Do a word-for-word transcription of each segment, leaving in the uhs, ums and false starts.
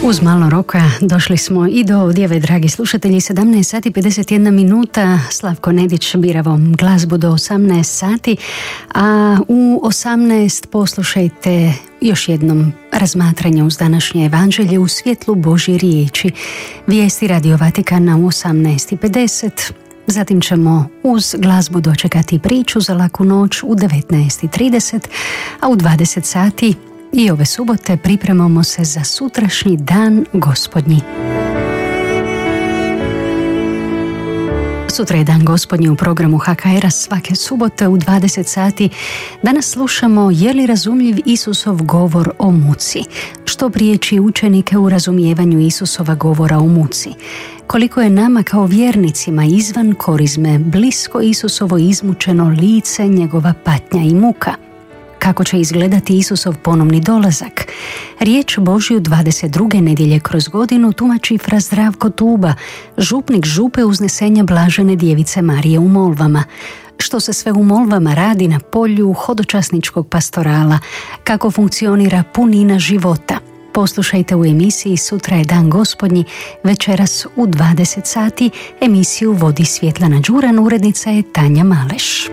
Uz malo roka došli smo i do ovdje, dragi slušatelji, sedamnaest sati pedeset jedna minuta. Slavko Nedić bira vam glazbu do osamnaest sati, a u osamnaest poslušajte još jednom razmatranje uz današnje evanđelje u svjetlu Božje riječi. Vijesti Radio Vatikana u osamnaest pedeset. Zatim ćemo uz glazbu dočekati priču za laku noć u devetnaest trideset, a u dvadeset sati i ove subote pripremamo se za sutrašnji dan Gospodnji. Sutra je dan Gospodnji u programu H K R-a svake subote u dvadeset sati. Danas slušamo je li razumljiv Isusov govor o muci. Što priječi učenike u razumijevanju Isusova govora o muci. Koliko je nama kao vjernicima izvan korizme blisko Isusovo izmučeno lice, njegova patnja i muka. Kako će izgledati Isusov ponovni dolazak? Riječ Božju dvadeset druge nedjelje kroz godinu tumači fra Zdravko Tuba, župnik župe Uznesenja Blažene Djevice Marije u Molvama. Što se sve u Molvama radi na polju hodočasničkog pastorala, kako funkcionira punina života. Poslušajte u emisiji Sutra je dan Gospodnji, večeras u dvadeset sati. Emisiju vodi Svjetlana Đuran, urednica je Tanja Maleš.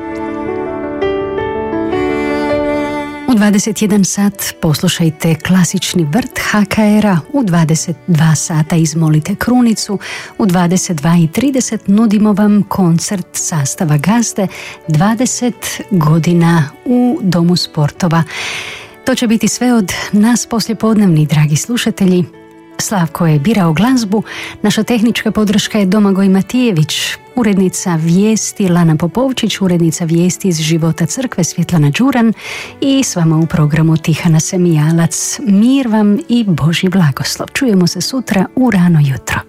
U dvadeset jedan sat poslušajte klasični vrt H K R-a, u dvadeset dva sata izmolite krunicu, u dvadeset dva trideset nudimo vam koncert sastava Gazde, dvadeset godina u Domu sportova. To će biti sve od nas poslijepodnevni, dragi slušatelji. Slavko je birao glazbu, naša tehnička podrška je Domagoj Matijević, urednica vijesti Lana Popovčić, urednica vijesti iz života crkve Svjetlana Đuran i s vama u programu Tihana Semijalac. Mir vam i Božji blagoslov. Čujemo se sutra u rano jutro.